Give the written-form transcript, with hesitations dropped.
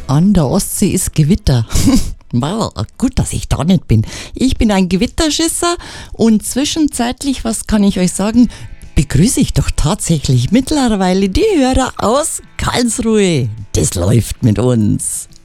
An der Ostsee ist Gewitter. Wow, gut, dass ich da nicht bin. Ich bin ein Gewitterschisser und zwischenzeitlich, was kann ich euch sagen, begrüße ich doch tatsächlich mittlerweile die Hörer aus Karlsruhe. Das läuft mit uns.